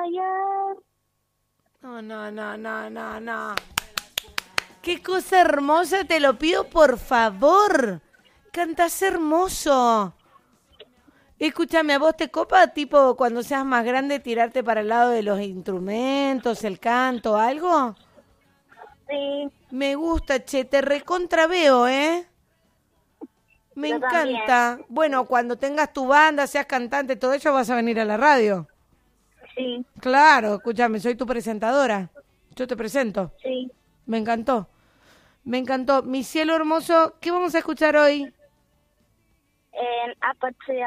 ayer. No. Qué cosa hermosa, te lo pido por favor. Cantás hermoso. Escúchame, ¿a vos te copa, tipo, cuando seas más grande, tirarte para el lado de los instrumentos, el canto, algo? Sí. Me gusta, che, te recontraveo, ¿eh? Me Yo encanta. también. Bueno, cuando tengas tu banda, seas cantante, todo eso, vas a venir a la radio. Sí. Claro, escúchame, soy tu presentadora. Yo te presento. Sí. Me encantó. Me encantó. Mi cielo hermoso, ¿qué vamos a escuchar hoy? En Apache.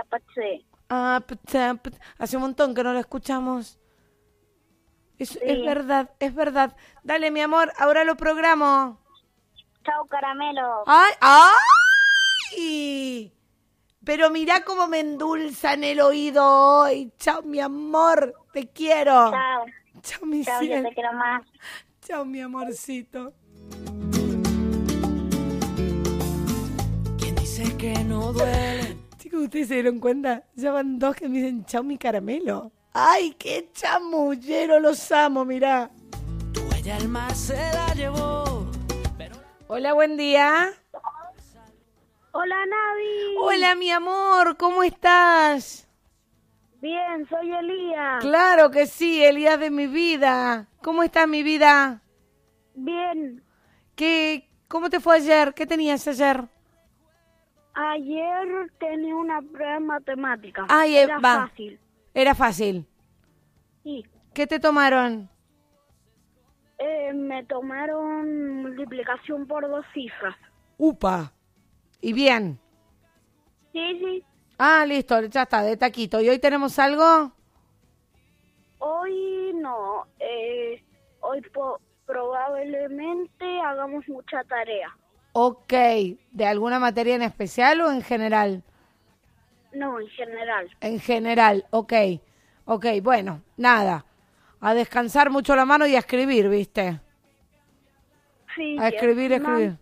Hace un montón que no lo escuchamos. Es Sí. verdad, es verdad. Dale, mi amor, ahora lo programo. Chao, caramelo. ¡Ay! ¡Ay! Pero mirá cómo me endulzan el oído hoy. Chao, mi amor, te quiero. Chao. Chao, mi Chao, yo cielo. te quiero más. Chao, mi amorcito. ¿Quién dice que no duele? Chicos, ¿ustedes se dieron cuenta? Ya van 2 que me dicen chao, mi caramelo. ¡Ay, qué chamullero! Los amo, mirá. Tu bella alma se la llevó. Hola, buen día. Hola, Navi. Hola, mi amor, ¿cómo estás? Bien, soy Elías. Claro que sí, Elías de mi vida. ¿Cómo está mi vida? Bien. ¿Cómo te fue ayer? ¿Qué tenías ayer? Ayer tenía una prueba de matemática. Ay, Era va. fácil. Era fácil. Sí. ¿Qué te tomaron? Me tomaron multiplicación por 2 cifras. ¡Upa! ¿Y bien? Sí. Ah, listo, ya está, de taquito. ¿Y hoy tenemos algo? Hoy no. Hoy probablemente hagamos mucha tarea. Ok. ¿De alguna materia en especial o en general? No, en general. En general, ok. Ok, bueno, nada. A descansar mucho la mano y a escribir, ¿viste? Sí. A escribir, encima, escribir.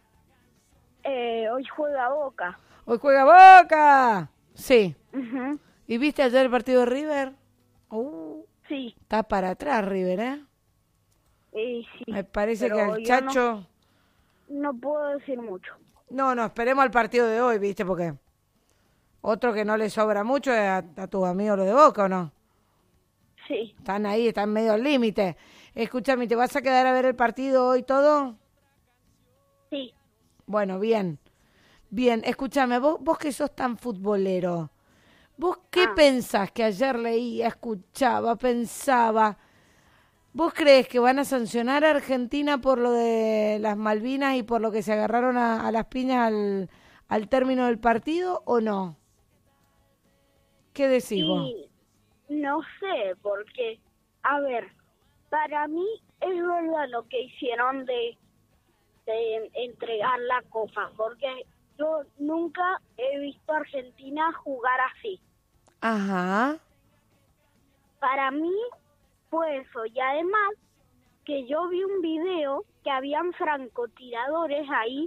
Hoy juega Boca. ¡Hoy juega Boca! Sí. Ujú. ¿Y viste ayer el partido de River? Sí. Está para atrás River, ¿eh? Sí. Me parece Pero que al yo Chacho... No puedo decir mucho. No, esperemos al partido de hoy, ¿viste? Porque otro que no le sobra mucho es a tus amigos los de Boca, ¿o no? Sí. Están ahí, están medio al límite. Escúchame, ¿te vas a quedar a ver el partido hoy todo? Sí. Bueno, bien. Bien, escúchame, vos que sos tan futbolero, ¿vos qué pensás que ayer leía, escuchaba, pensaba? ¿Vos crees que van a sancionar a Argentina por lo de las Malvinas y por lo que se agarraron a las piñas al término del partido o no? ¿Qué decís vos? Y no sé, porque, a ver, para mí es verdad lo que hicieron de entregar la copa, porque yo nunca he visto a Argentina jugar así. Ajá. Para mí fue eso, y además que yo vi un video que habían francotiradores ahí,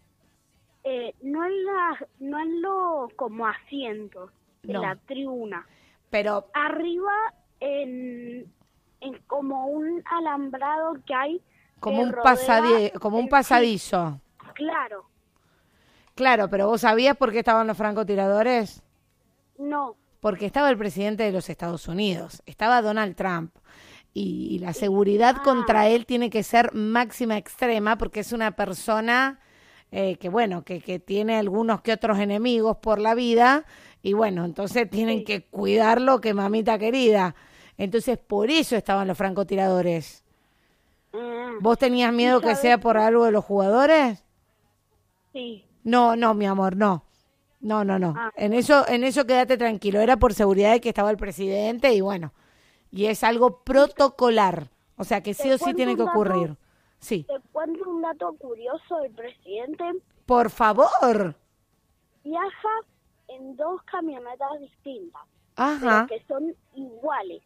no en los como asientos de No. la tribuna, Pero, arriba en como un alambrado que hay como que un rodea como un el pasadizo. sitio. Claro, Claro, pero ¿vos sabías por qué estaban los francotiradores? no, Porque estaba el presidente de los Estados Unidos, estaba Donald Trump. Y la seguridad contra él tiene que ser máxima extrema porque es una persona que, bueno, que tiene algunos que otros enemigos por la vida y, bueno, entonces tienen que cuidarlo que mamita querida. Entonces, por eso estaban los francotiradores. ¿Vos tenías miedo que sea por algo de los jugadores? sí, No, mi amor, no. No. Ah. En eso quédate tranquilo. Era por seguridad de que estaba el presidente y bueno, y es algo protocolar. O sea que sí o sí tiene que ocurrir. Sí. Te cuento un dato curioso, el presidente Por favor. viaja en 2 camionetas distintas, Ajá. pero que son iguales.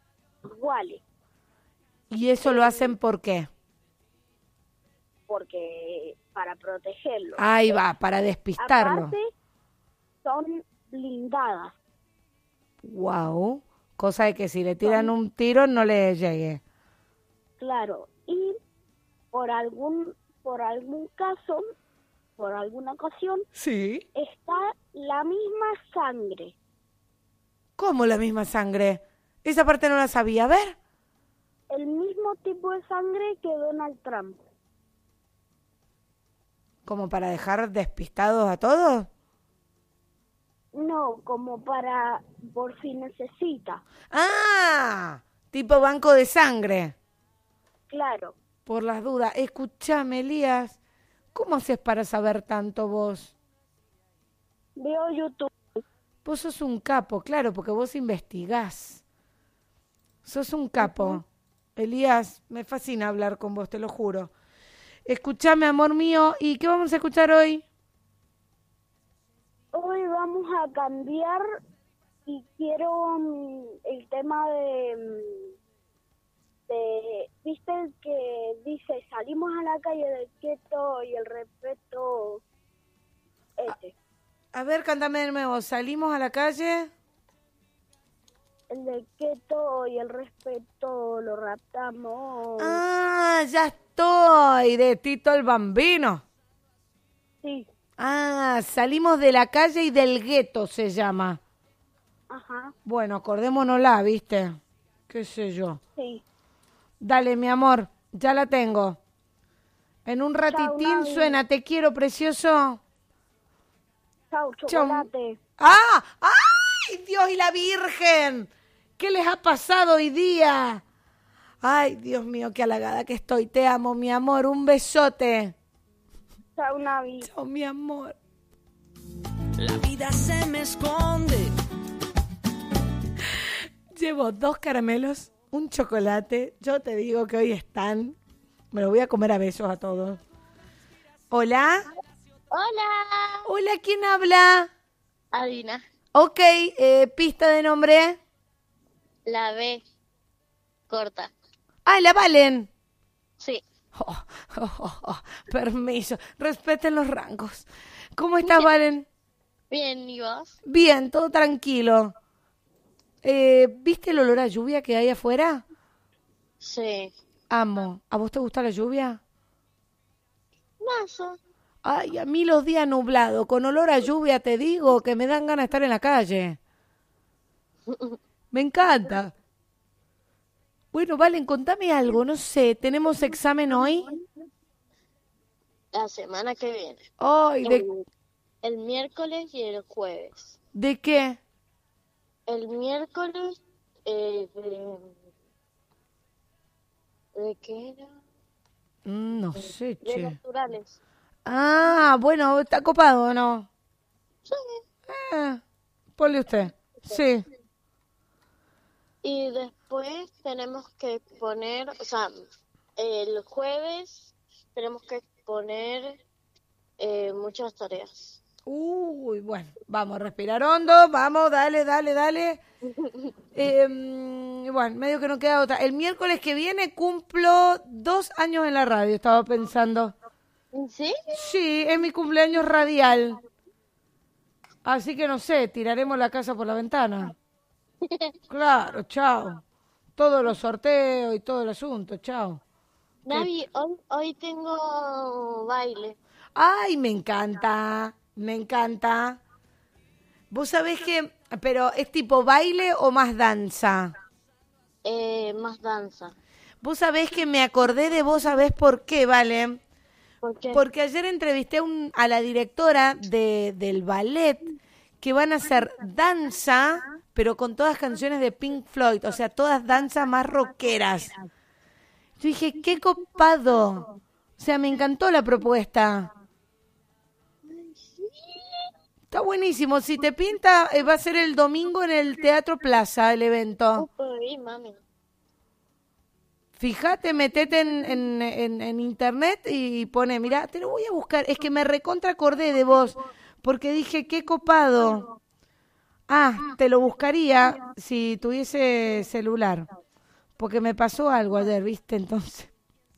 ¿Y eso lo hacen por qué? Porque para protegerlo. Ahí va, para despistarlo. Aparte, son blindadas. Wow. cosa de que si le tiran un tiro no le llegue. Claro, y por algún caso, por alguna ocasión, Sí. está la misma sangre. ¿Cómo la misma sangre? Esa parte no la sabía. A ver. El mismo tipo de sangre que Donald Trump. ¿Como para dejar despistados a todos? No, como para, por si necesita. ¡Ah! Tipo banco de sangre. Claro. Por las dudas. Escuchame, Elías. ¿Cómo haces para saber tanto vos? Veo YouTube. Vos sos un capo, claro, porque vos investigás. Sos un capo. Elías, me fascina hablar con vos, te lo juro. Escuchame, amor mío. ¿Y qué vamos a escuchar hoy? Hoy vamos a cambiar y quiero el tema ¿viste el que dice salimos a la calle del quieto y el respeto ese? A ver, cántame de nuevo. Salimos a la calle. El del quieto y el respeto lo raptamos. Ah, ya estoy. De Tito el Bambino. Sí, Ah, salimos de la calle y del gueto se llama. ajá, Bueno, acordémonosla, ¿viste? ¿Qué sé yo? sí. Dale, mi amor, ya la tengo. En un ratitín Navi. suena Te quiero, precioso. Chau, chocolate. ¡Ah! ¡Ay, Dios y la Virgen! ¿Qué les ha pasado hoy día? Ay, Dios mío, qué halagada que estoy. Te amo, mi amor. Un besote. Chau, Navi. Chao, mi amor. La vida se me esconde. Llevo 2 caramelos, un chocolate. Yo te digo que hoy están. Me lo voy a comer a besos a todos. ¿Hola? Hola, Hola, ¿quién habla? Adina, Ok, pista de nombre. la B corta. Ah, la Valen. Sí, Permiso, respeten los rangos. ¿Cómo estás, Valen? bien, ¿y vos? Bien, todo tranquilo. ¿Viste el olor a lluvia que hay afuera? Sí. Amo. ¿A vos te gusta la lluvia? Mazo. Ay, a mí los días nublados, con olor a lluvia, te digo que me dan ganas de estar en la calle. Me encanta. Bueno, Valen, contame algo, no sé, ¿tenemos examen hoy? La semana que viene. Ay, El miércoles y el jueves. ¿de qué? El miércoles, ¿de qué era? No sé, De che. naturales. Ah, bueno, ¿está copado o no? Sí. Ponle usted. Sí. Y después tenemos que poner, o sea, el jueves tenemos que poner muchas tareas. Uy, bueno, vamos a respirar hondo, vamos, dale, dale, dale. Bueno, medio que no queda otra. El miércoles que viene cumplo 2 años en la radio, estaba pensando. ¿Sí? Sí, es mi cumpleaños radial. Así que no sé, tiraremos la casa por la ventana. Claro, chao. Todos los sorteos y todo el asunto, chao. Navi, hoy tengo baile. Ay, me encanta, me encanta. ¿Vos sabés que, pero es tipo baile o más danza? Más danza. Vos sabés que me acordé de vos, ¿sabés por qué, Vale? ¿Por qué? Porque ayer entrevisté a la directora del ballet que van a hacer danza, pero con todas canciones de Pink Floyd, o sea, todas danzas más rockeras. Yo dije, qué copado. O sea, me encantó la propuesta. Está buenísimo. Si te pinta, va a ser el domingo en el Teatro Plaza, el evento. Uy, mami. Fíjate, metete en internet y pone, mira, te lo voy a buscar. Es que me recontra acordé de vos, porque dije, qué copado. Ah, te lo buscaría si tuviese celular, porque me pasó algo ayer, ¿viste? Entonces,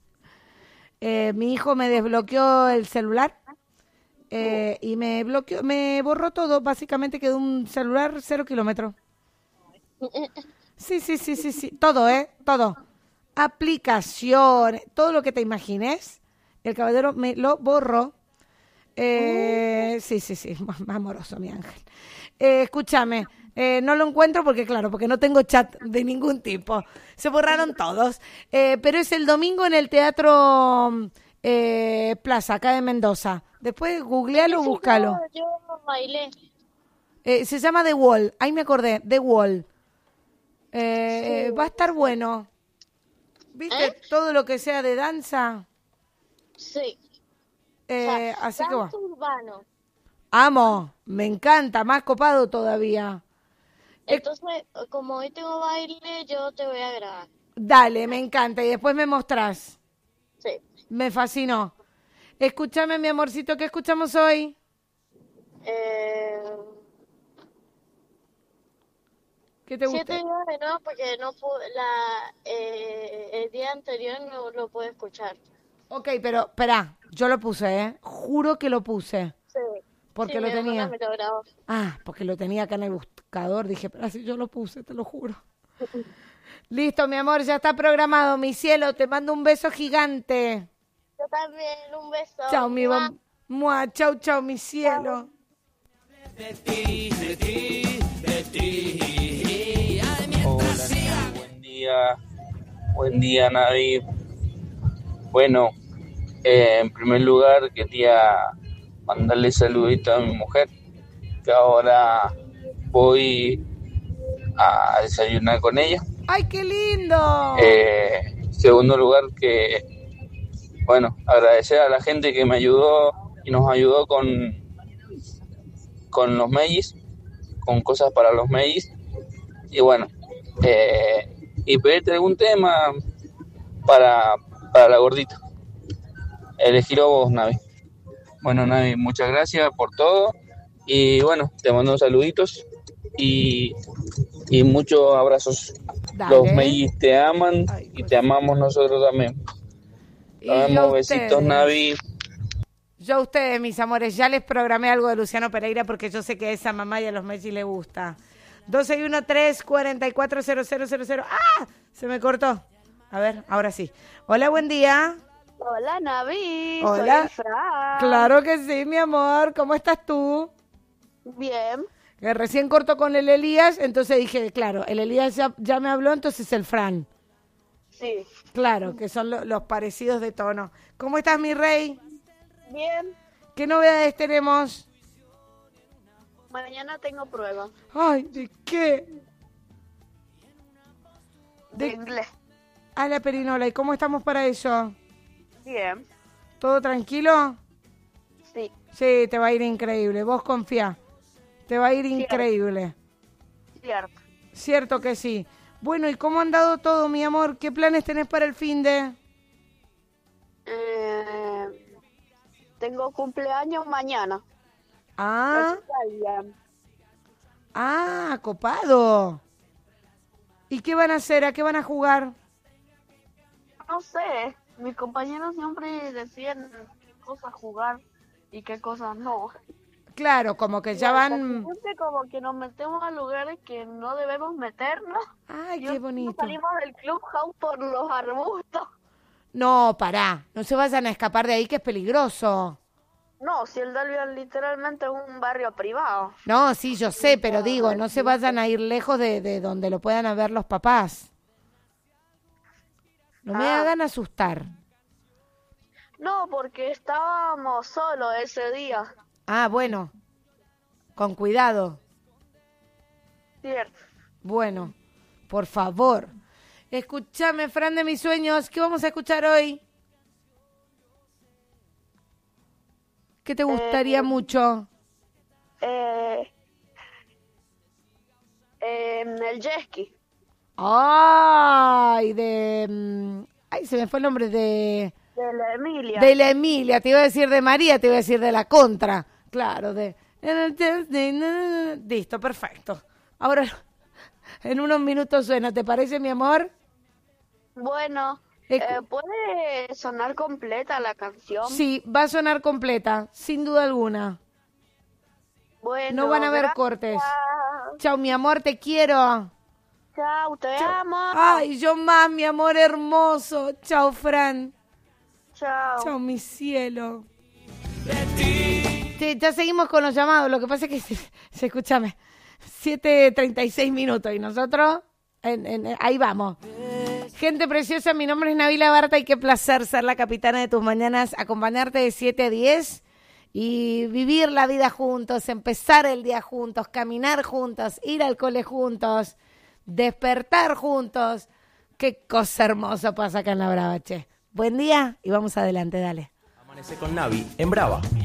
mi hijo me desbloqueó el celular y me borró todo. Básicamente quedó un celular 0 kilómetros. Sí. Todo, todo. Aplicaciones, todo lo que te imagines. El caballero me lo borró. Sí. Más amoroso, mi ángel. Escúchame. No lo encuentro porque no tengo chat de ningún tipo. Se borraron todos. Pero es el domingo en el Teatro Plaza, acá de Mendoza. Después googlealo o búscalo. Yo bailé. Se llama The Wall. Ahí me acordé, The Wall. Va a estar bueno. ¿Viste? Todo lo que sea de danza. Sí. Así que Danza urbano. Amo, me encanta, más copado todavía. Entonces, como hoy tengo baile, yo te voy a grabar. Dale, me encanta. Y después me mostrás. Sí. Me fascinó. Escúchame, mi amorcito, ¿qué escuchamos hoy? ¿Qué te gusta? 7-9, no, porque no el día anterior no lo pude escuchar. Ok, pero espera, yo lo puse, Juro que lo puse. Sí. Porque Sí, lo mi hermana tenía. me lo grabó. Porque lo tenía acá en el buscador. Dije, pero si yo lo puse, te lo juro. Listo, mi amor, ya está programado. Mi cielo, te mando un beso gigante. Yo también, un beso. Chao, mi chau, mi cielo. Hola, buen día, Navi. Bueno, en primer lugar quería mandarle saludito a mi mujer, que ahora voy a desayunar con ella. ¡Ay, qué lindo! Segundo lugar, agradecer a la gente que me ayudó y nos ayudó con los Mellis, con cosas para los Mellis. Y bueno, y pedirte algún tema para la gordita. Elegirlo vos, Navi. Bueno, Navi, muchas gracias por todo. Y bueno, te mando saluditos y muchos abrazos. Dale. Los Mellis te aman. Ay, y te amamos nosotros también. Nos vemos, besitos, Navi. Yo a ustedes, mis amores, ya les programé algo de Luciano Pereira porque yo sé que a esa mamá y a los Mellis le gusta. 1213-440000. ¡Ah! Se me cortó. A ver, ahora sí. Hola, buen día. Hola, Navi. Hola. Soy Fran. Claro que sí, mi amor. ¿Cómo estás tú? Bien. Que recién cortó con el Elías, entonces dije, claro, el Elías ya me habló, entonces el Fran. Sí. Claro, que son los parecidos de tono. ¿Cómo estás, mi rey? Bien. ¿Qué novedades tenemos? Mañana tengo prueba. Ay, ¿de qué? De inglés. A la perinola. ¿Y cómo estamos para eso? Bien. ¿Todo tranquilo? Sí. Sí, te va a ir increíble. Vos confía. Te va a ir increíble. Cierto. Cierto que sí. Bueno, ¿y cómo han dado todo, mi amor? ¿Qué planes tenés para el fin de...? Tengo cumpleaños mañana. Copado. ¿Y qué van a hacer? ¿A qué van a jugar? No sé. Mis compañeros siempre decían qué cosas jugar y qué cosas no. Claro, como que ya van... Siempre como que nos metemos a lugares que no debemos meternos. Ay, qué bonito. Salimos del clubhouse por los arbustos. No, pará. No se vayan a escapar de ahí, que es peligroso. No, si el Dalvian literalmente es un barrio privado. No, sí, yo sé, pero digo, no se vayan a ir lejos de donde lo puedan ver los papás. No me hagan asustar. No, porque estábamos solos ese día. Bueno. Con cuidado. Cierto. Bueno, por favor. Escúchame, Fran de mis sueños. ¿Qué vamos a escuchar hoy? ¿Qué te gustaría mucho? El jet ski. Ay, se me fue el nombre De la Emilia. de la Emilia. Te iba a decir de María, te iba a decir de la Contra. Claro, Listo, perfecto. Ahora, en unos minutos suena. ¿Te parece, mi amor? Bueno, ¿puede sonar completa la canción? Sí, va a sonar completa, sin duda alguna. Bueno, No van a haber gracias. cortes. Chao, mi amor, te quiero. Chau, te amo. Ay, yo más, mi amor hermoso. Chao, Fran. Chau. Chao, mi cielo. Sí, ya seguimos con los llamados. Lo que pasa es que, escúchame, 7:36 minutos y nosotros, ahí vamos. Gente preciosa, mi nombre es Nabila Barta y qué placer ser la capitana de tus mañanas, acompañarte de 7 a 10 y vivir la vida juntos, empezar el día juntos, caminar juntos, ir al cole juntos, despertar juntos. Qué cosa hermosa pasa acá en La Brava, che. Buen día y vamos adelante, dale. Amanece con Navi en Brava.